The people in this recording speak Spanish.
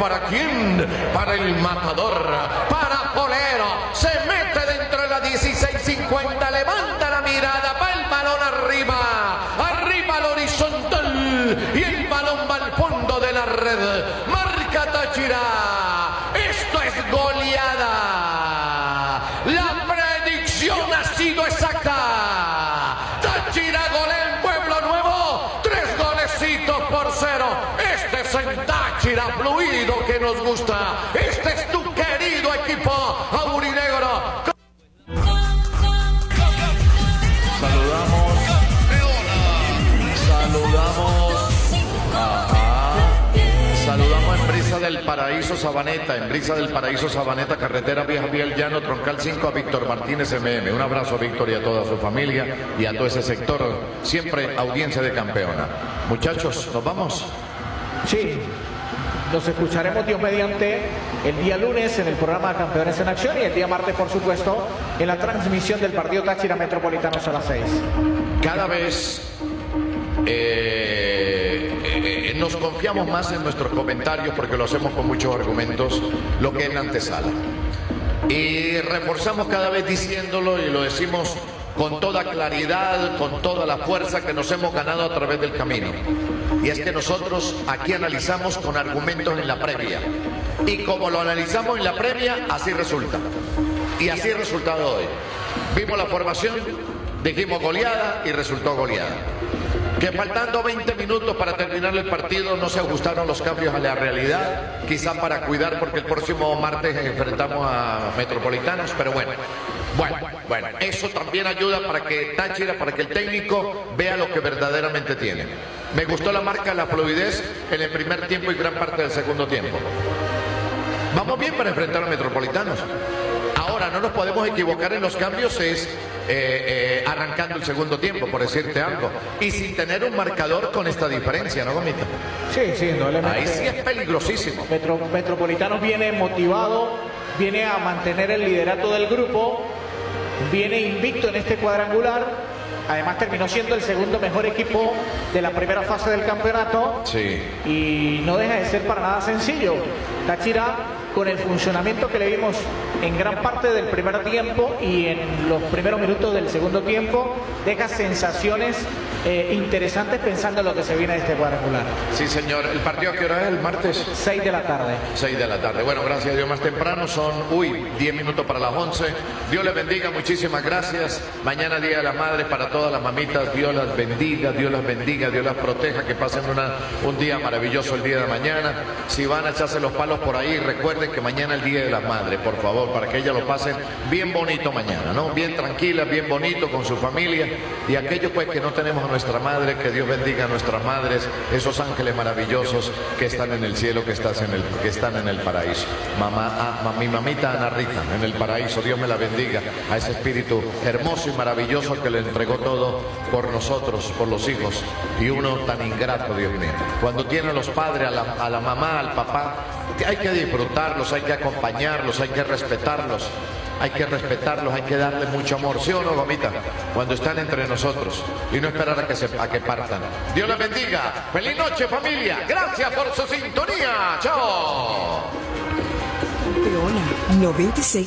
¿para quién? Para el matador, para Polero. Se mete dentro de la 16:50, levanta la mirada, va el balón arriba al horizontal y el balón va al fondo de la red. Marca Táchira. Esto es goleada. La predicción ha sido exacta. Táchira golea en Pueblo Nuevo, 3-0. Este es el Táchira fluido que nos gusta. Este es tu querido equipo aurinegro. Saludamos en Brisa del Paraíso Sabaneta, carretera Vieja Vía El Llano, Troncal 5, a Víctor Martínez MM. Un abrazo a Víctor y a toda su familia y a todo ese sector, siempre audiencia de Campeona. Muchachos, ¿nos vamos? Sí, nos escucharemos Dios mediante el día lunes en el programa Campeones en Acción y el día martes, por supuesto, en la transmisión del partido Táchira Metropolitanos a las 6. Cada vez nos confiamos más en nuestros comentarios porque lo hacemos con muchos argumentos, lo que es la antesala. Y reforzamos cada vez diciéndolo y lo decimos con toda claridad, con toda la fuerza que nos hemos ganado a través del camino. Y es que nosotros aquí analizamos con argumentos en la previa. Y como lo analizamos en la previa, así resulta. Y así el resultado hoy. Vimos la formación, dijimos goleada y resultó goleada. Que faltando 20 minutos para terminar el partido no se ajustaron los cambios a la realidad, quizá para cuidar porque el próximo martes enfrentamos a Metropolitanos, pero bueno, eso también ayuda para que Táchira, para que el técnico vea lo que verdaderamente tiene. Me gustó la marca, la fluidez en el primer tiempo y gran parte del segundo tiempo. Vamos bien para enfrentar a Metropolitanos. Ahora, no nos podemos equivocar en los cambios, arrancando el segundo tiempo, por decirte algo. Y sin tener un marcador con esta diferencia, ¿no, Gomita? Sí, indudablemente. Ahí sí es peligrosísimo. Metropolitanos viene motivado, viene a mantener el liderato del grupo, viene invicto en este cuadrangular. Además terminó siendo el segundo mejor equipo de la primera fase del campeonato. Sí. Y no deja de ser para nada sencillo. Táchira, con el funcionamiento que le vimos en gran parte del primer tiempo y en los primeros minutos del segundo tiempo, deja sensaciones interesantes pensando en lo que se viene de este cuadrangular. Sí, señor. ¿El partido a qué hora es? ¿El martes? 6 de la tarde. 6 de la tarde. Bueno, gracias a Dios más temprano. Son, 10 minutos para las 11. Dios les bendiga, muchísimas gracias. Mañana Día de las Madres para todas las mamitas. Dios las bendiga, Dios las bendiga, Dios las proteja. Que pasen un día maravilloso el día de mañana. Si van a echarse los palos por ahí, recuerden que mañana es el Día de las Madres, por favor, para que ellas lo pasen bien bonito mañana, ¿no? Bien tranquila, bien bonito con su familia. Y aquellos pues que no tenemos a nuestra madre, que Dios bendiga a nuestras madres, esos ángeles maravillosos que están en el cielo, que están en el paraíso. Mi mamita Ana Rita, en el paraíso, Dios me la bendiga, a ese espíritu hermoso y maravilloso que le entregó todo por nosotros, por los hijos, y uno tan ingrato, Dios mío. Cuando tiene a los padres, a la mamá, al papá, hay que disfrutarlos, hay que acompañarlos, hay que respetarlos. Hay que respetarlos, hay que darles mucho amor, ¿sí o no, Gomita? Cuando están entre nosotros y no esperar a que partan. Dios les bendiga. Feliz noche, familia. Gracias por su sintonía. Chao. 96.